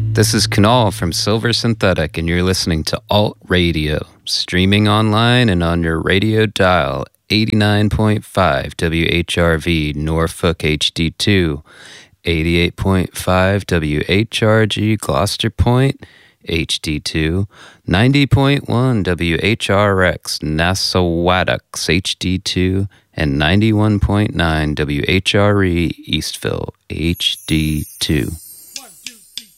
This is Kunal from Silver Synthetic, and you're listening to Alt Radio, streaming online and on your radio dial, 89.5 WHRV Norfolk HD2, 88.5 WHRG Gloucester Point HD2, 90.1 WHRX Nassauwatuck HD2, and 91.9 WHRE Eastville HD2.